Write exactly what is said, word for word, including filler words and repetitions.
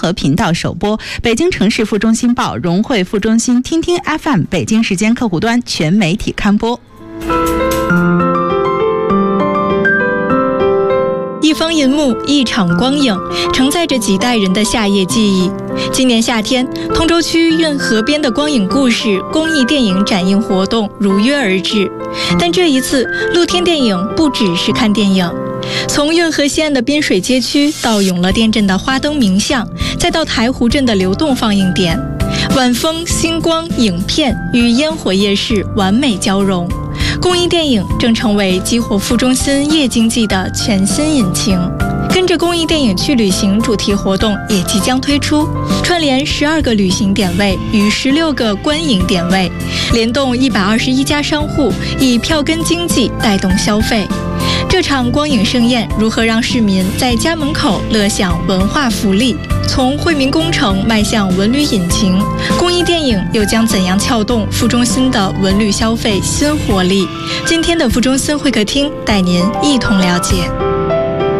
合频道首播，北京城市副中心报、融汇副中心、听听 F M 北京时间客户端全媒体刊播。 一方银幕，一场光影，承载着几代人的夏夜记忆。今年夏天，通州区运河边的光影故事公益电影展映活动如约而至。但这一次，露天电影不只是看电影，从运河西岸的滨水街区到永乐店镇的花灯明巷，再到台湖镇的流动放映点，晚风、星光、影片与烟火夜市完美交融。公益电影正成为激活副中心夜经济的全新引擎。跟着公益电影去旅行主题活动也即将推出，串联十二个旅行点位与十六个观影点位，联动一百二十一家商户，以票根经济带动消费。这场光影盛宴如何让市民在家门口乐享文化福利？从惠民工程迈向文旅引擎，公益电影又将怎样撬动副中心的文旅消费新活力？今天的副中心会客厅带您一同了解。